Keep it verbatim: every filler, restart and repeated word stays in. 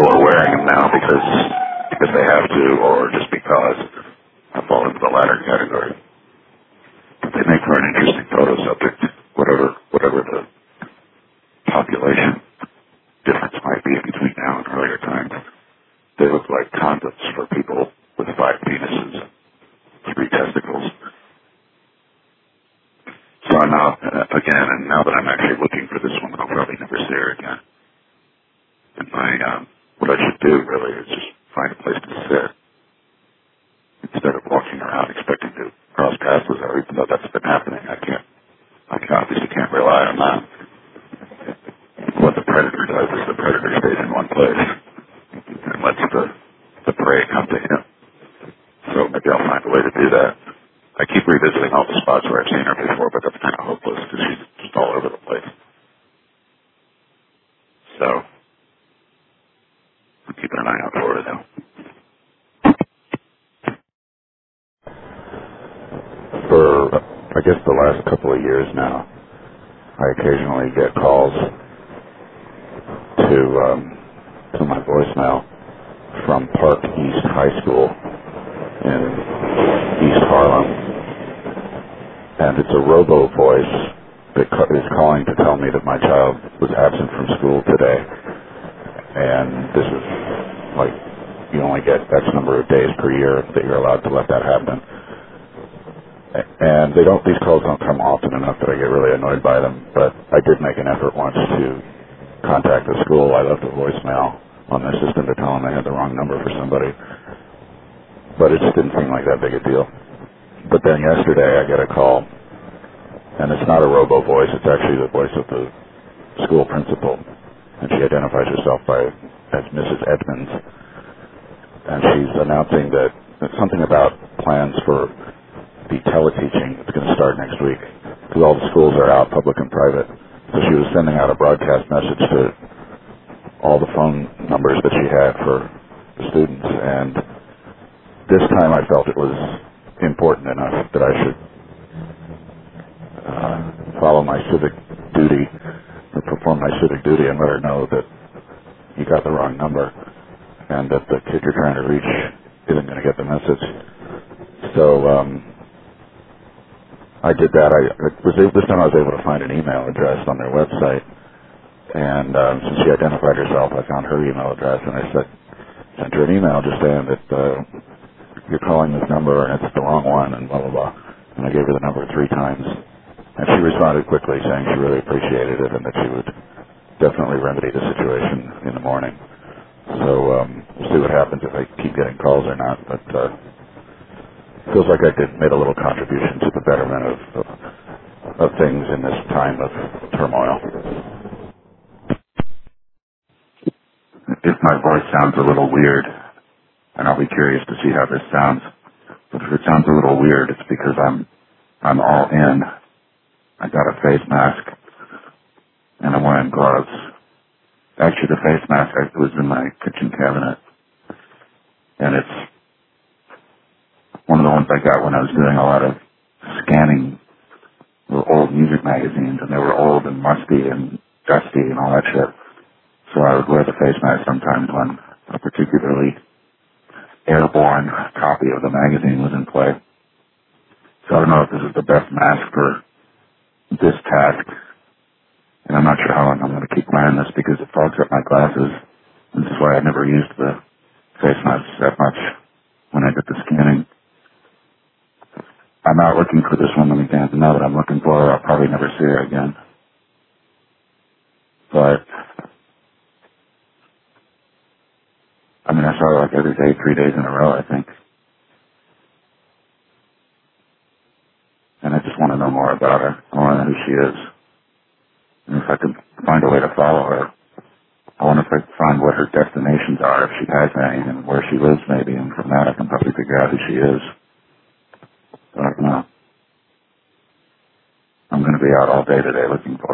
people are wearing them now because because they have to, or just because I fall into the latter category. But they make for an interesting photo subject, whatever whatever the population difference might be between now and earlier times. They look like condoms for people with five penises, three testicles. So I'm out uh, again, and now that I'm actually looking for this woman, I'll probably never see her again. And my, um, what I should do really is just find a place to sit instead of walking around expecting to cross paths with her, even though that's been happening. I can't, I can obviously can't rely on that. What the predator does is the predator stays in one place and lets the, the prey come to him. So maybe I'll find a way to do that. I keep revisiting all the spots where I've seen her before, but that's kind of hopeless because she's just all over the place. So I'm keeping an eye out for her, though. For, I guess, the last couple of years now, I occasionally get calls to um, to my voicemail from Park East High School in East Harlem. And it's a robo voice that is calling to tell me that my child was absent from school today. And this is like, you only get X number of days per year that you're allowed to let that happen. And they don't, these calls don't come often enough that I get really annoyed by them, but I did make an effort once to contact the school. I left a voicemail on their system to tell them I had the wrong number for somebody. But it just didn't seem like that big a deal. But then yesterday I get a call, and it's not a robo voice, it's actually the voice of the school principal, and she identifies herself by as Missus Edmonds, and she's announcing that something about plans for the teleteaching that's going to start next week, because all the schools are out, public and private. So she was sending out a broadcast message to all the phone numbers that she had for the students, and this time I felt it was important enough that I should uh, follow my civic duty, or perform my civic duty and let her know that you got the wrong number and that the kid you're trying to reach isn't going to get the message. So um, I did that. I, I was able, this time I was able to find an email address on their website, and um, since she identified herself, I found her email address, and I said, sent her an email just saying that uh, you're calling this number and it's the wrong one and blah, blah, blah. And I gave her the number three times. And she responded quickly saying she really appreciated it and that she would definitely remedy the situation in the morning. So um, we'll see what happens if I keep getting calls or not. But uh, it feels like I did made a little contribution to the betterment of, of, of things in this time of turmoil. If my voice sounds a little weird, and I'll be curious to see how this sounds. But if it sounds a little weird, it's because I'm I'm all in. I got a face mask, and I'm wearing gloves. Actually, the face mask I, was in my kitchen cabinet, and it's one of the ones I got when I was doing a lot of scanning the old music magazines, and they were old and musty and dusty and all that shit. So I would wear the face mask sometimes when a particularly airborne copy of the magazine was in play. So I don't know if this is the best mask for this task. And I'm not sure how long I'm going to keep wearing this because it fogs up my glasses. And this is why I never used the face mask that much when I did the scanning. I'm out looking for this woman again. And now that I'm looking for her, I'll probably never see her again. But I mean, I saw her like every day, three days in a row, I think. And I just want to know more about her. I want to know who she is. And if I can find a way to follow her, I want to find what her destinations are, if she has any, and where she lives maybe. And from that, I can probably figure out who she is. But I don't know. I'm going to be out all day today looking for her.